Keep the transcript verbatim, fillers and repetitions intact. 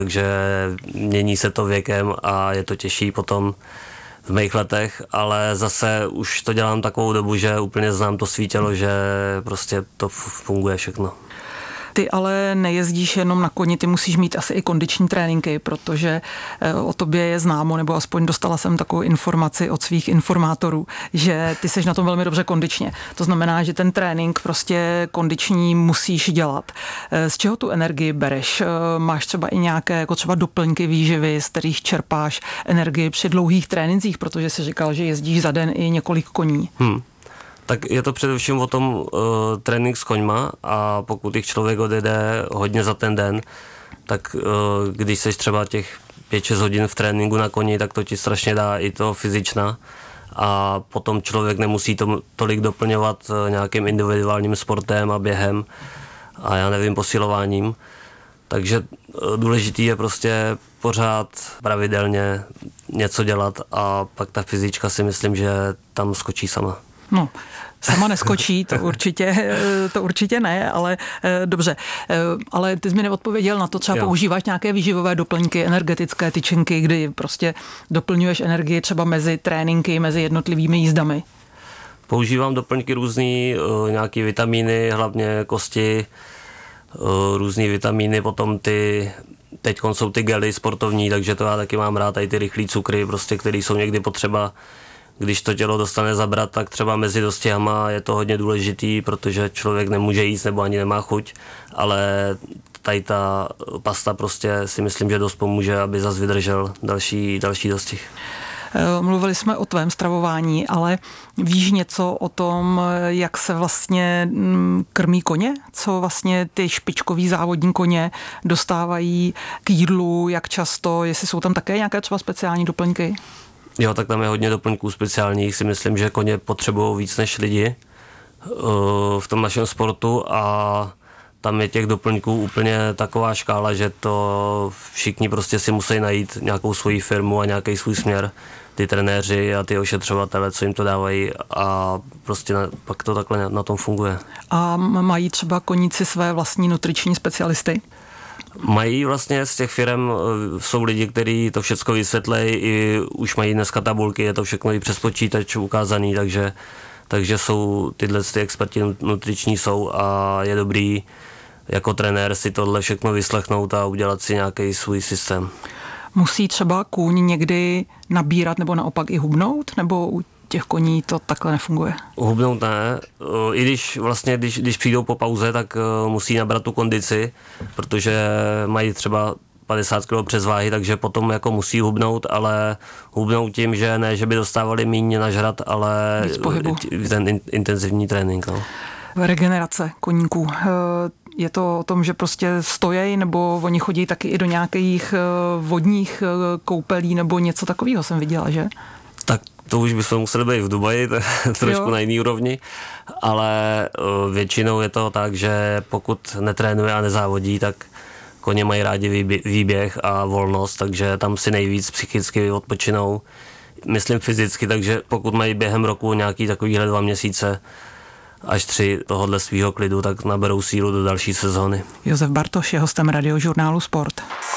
takže mění se to věkem a je to těžší potom v mých letech, ale zase už to dělám takovou dobu, že úplně znám to svý tělo, že prostě to funguje všechno. Ty ale nejezdíš jenom na koni, ty musíš mít asi i kondiční tréninky, protože o tobě je známo, nebo aspoň dostala jsem takovou informaci od svých informátorů, že ty seš na tom velmi dobře kondičně. To znamená, že ten trénink prostě kondiční musíš dělat. Z čeho tu energii bereš? Máš třeba i nějaké jako třeba doplňky výživy, z kterých čerpáš energii při dlouhých trénincích, protože jsi říkal, že jezdíš za den i několik koní. Hmm. Tak je to především o tom uh, trénink s koňma a pokud jich člověk odjede hodně za ten den, tak uh, když seš třeba těch pět šest hodin v tréninku na koni, tak to ti strašně dá i to fyzična a potom člověk nemusí to tolik doplňovat uh, nějakým individuálním sportem a během a já nevím, posilováním. Takže uh, důležitý je prostě pořád pravidelně něco dělat a pak ta fyzička si myslím, že tam skočí sama. No, sama neskočí, to určitě, to určitě ne, ale dobře. Ale ty jsi mi neodpověděl na to, třeba jo. Používáš nějaké výživové doplňky, energetické tyčinky, kdy prostě doplňuješ energii třeba mezi tréninky, mezi jednotlivými jízdami? Používám doplňky různý, nějaké vitamíny, hlavně kosti, různý vitamíny, potom ty, teď jsou ty gely sportovní, takže to já taky mám rád, tady ty rychlý cukry, prostě, které jsou někdy potřeba. Když to tělo dostane zabrat, tak třeba mezi dostihama je to hodně důležitý, protože člověk nemůže jíst nebo ani nemá chuť, ale tady ta pasta prostě si myslím, že dost pomůže, aby zas vydržel další, další dostih. Mluvili jsme o tvém stravování, ale víš něco o tom, jak se vlastně krmí koně? Co vlastně ty špičkoví závodní koně dostávají k jídlu, jak často, jestli jsou tam také nějaké třeba speciální doplňky? Jo, tak tam je hodně doplňků speciálních, si myslím, že koně potřebují víc než lidi v tom našem sportu a tam je těch doplňků úplně taková škála, že to všichni prostě si musí najít nějakou svoji firmu a nějaký svůj směr, ty trenéři a ty ošetřovatele, co jim to dávají a prostě na, pak to takhle na, na tom funguje. A mají třeba koníci své vlastní nutriční specialisty? Mají vlastně z těch firem, jsou lidi, kteří to všechno vysvětlejí, i už mají dneska tabulky, je to všechno i přes počítač ukázaný, takže, takže jsou tyhle ty experti nutriční jsou a je dobrý jako trenér si tohle všechno vyslechnout a udělat si nějaký svůj systém. Musí třeba kůň někdy nabírat nebo naopak i hubnout, nebo u těch koní to takhle nefunguje? Hubnout ne, i když vlastně, když, když přijdou po pauze, tak musí nabrat tu kondici, protože mají třeba padesát kilogramů přes váhy, takže potom jako musí hubnout, ale hubnout tím, že ne, že by dostávali míň nažrat, ale ten in, intenzivní trénink. No. Regenerace koníků. Je to o tom, že prostě stojí, nebo oni chodí taky i do nějakých vodních koupelí, nebo něco takového jsem viděla, že? Tak to už bychom museli být v Dubaji, to je trošku jo. Na jiný úrovni, ale většinou je to tak, že pokud netrénuje a nezávodí, tak koně mají rádi výběh a volnost, takže tam si nejvíc psychicky odpočinou, myslím fyzicky, takže pokud mají během roku nějaký takovýhle dva měsíce až tři tohodle svýho klidu, tak naberou sílu do další sezóny. Josef Bartoš je hostem radiožurnálu Sport.